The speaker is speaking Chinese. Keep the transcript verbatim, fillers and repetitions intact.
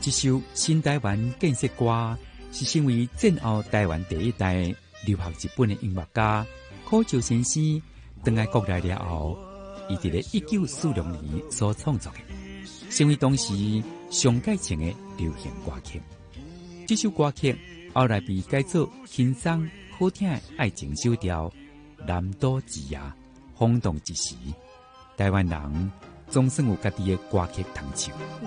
这首新台湾建设歌是成为战后台湾第一代留学日本的音乐家柯照先生回来国内了后，伊伫咧一九四六年所创作的，成为当时上界情的流行歌曲。这首歌曲后来被改作轻松好听的爱情小调《南岛之夜》，轰动一时。台湾人总算有家己的歌曲通唱。